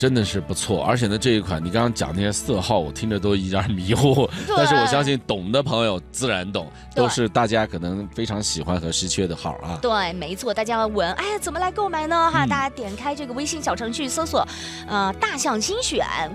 真的是不错，而且呢，这一款你刚刚讲那些色号，我听着都一点迷糊，但是我相信懂的朋友自然懂，都是大家可能非常喜欢和稀缺的号啊。 对，没错，大家要问，哎呀，怎么来购买呢？哈，大家点开这个微信小程序，搜索大象精选。